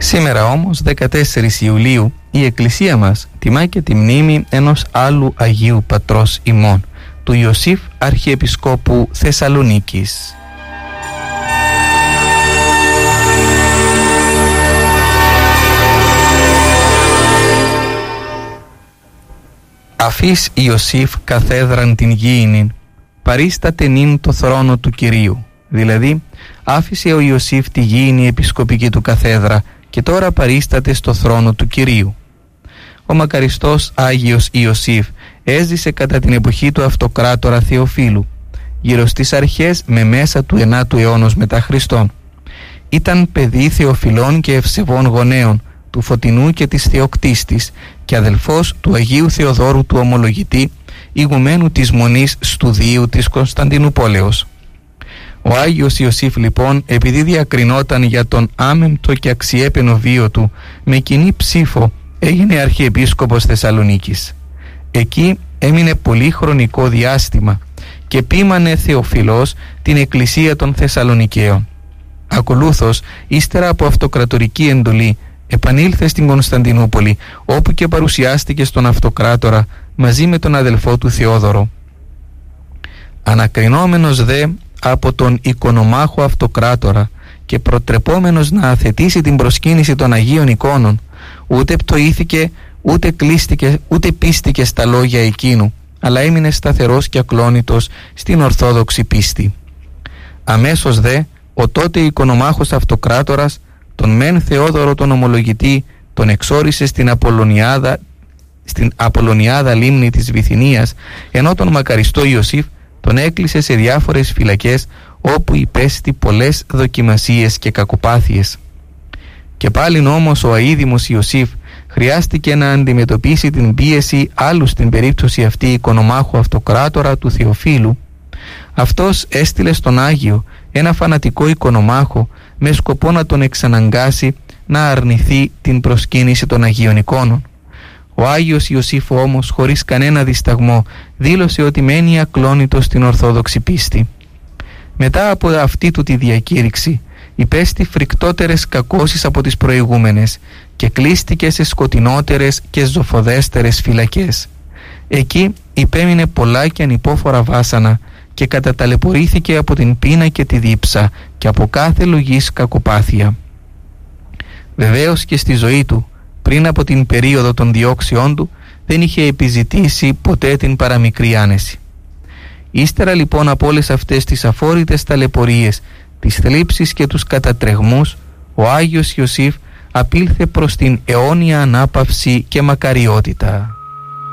Σήμερα όμως, 14 Ιουλίου, η Εκκλησία μας τιμά και τη μνήμη ενός άλλου Αγίου Πατρός ημών, του Ιωσήφ Αρχιεπισκόπου Θεσσαλονίκης. Αφής Ιωσήφ καθέδραν την γήινην, παρίσταται νυν το θρόνο του Κυρίου. Δηλαδή, άφησε ο Ιωσήφ τη γήινη επισκοπική του καθέδρα και τώρα παρίσταται στο θρόνο του Κυρίου. Ο μακαριστός Άγιος Ιωσήφ έζησε κατά την εποχή του αυτοκράτορα Θεοφύλου, γύρω στις αρχές με μέσα του 9ου αιώνος μετά Χριστόν. Ήταν παιδί Θεοφυλών και ευσεβών γονέων, του Φωτεινού και της Θεοκτίστης και αδελφός του Αγίου Θεοδόρου του Ομολογητή, ηγουμένου της Μονής Στουδίου της Κωνσταντινούπολεως. Ο Άγιος Ιωσήφ λοιπόν, επειδή διακρινόταν για τον άμεμπτο και αξιέπαινο βίο του, με κοινή ψήφο έγινε Αρχιεπίσκοπος Θεσσαλονίκης. Εκεί έμεινε πολύ χρονικό διάστημα και ποίμανε Θεοφιλός την Εκκλησία των Θεσσαλονικαίων. Ακολούθως, ύστερα από αυτοκρατορική εντολή, επανήλθε στην Κωνσταντινούπολη, όπου και παρουσιάστηκε στον αυτοκράτορα μαζί με τον αδελφό του Θεόδωρο. Ανακρινόμενος δε από τον οικονομάχο αυτοκράτορα και προτρεπόμενος να αθετήσει την προσκύνηση των Αγίων εικόνων, ούτε πτωήθηκε, ούτε κλείστηκε, ούτε πίστηκε στα λόγια εκείνου, αλλά έμεινε σταθερός και ακλόνητος στην Ορθόδοξη πίστη. Αμέσως δε ο τότε οικονομάχος αυτοκράτορας τον μεν Θεόδωρο τον Ομολογητή τον εξόρισε στην Απολωνιάδα λίμνη της Βυθινίας, ενώ τον μακαριστό Ιωσήφ τον έκλεισε σε διάφορες φυλακές, όπου υπέστη πολλές δοκιμασίες και κακοπάθειες. Και πάλιν όμως ο αείδημος Ιωσήφ χρειάστηκε να αντιμετωπίσει την πίεση άλλου στην περίπτωση αυτή οικονομάχου αυτοκράτορα του Θεοφύλου. Αυτός έστειλε στον Άγιο ένα φανατικό οικονομάχο με σκοπό να τον εξαναγκάσει να αρνηθεί την προσκύνηση των Αγίων εικόνων. Ο Άγιος Ιωσήφ όμως, χωρίς κανένα δισταγμό, δήλωσε ότι μένει ακλόνητος στην Ορθόδοξη πίστη. Μετά από αυτή του τη διακήρυξη, υπέστη φρικτότερες κακώσεις από τις προηγούμενες και κλείστηκε σε σκοτεινότερες και ζωφοδέστερες φυλακές. Εκεί υπέμεινε πολλά και ανυπόφορα βάσανα και καταταλαιπωρήθηκε από την πείνα και τη δίψα και από κάθε λογής κακοπάθεια. Βεβαίως και στη ζωή του, πριν από την περίοδο των διώξεών του, δεν είχε επιζητήσει ποτέ την παραμικρή άνεση. Ύστερα λοιπόν από όλες αυτές τις αφόρητες ταλαιπωρίες, τις θλίψεις και τους κατατρεγμούς, ο Άγιος Ιωσήφ απήλθε προς την αιώνια ανάπαυση και μακαριότητα.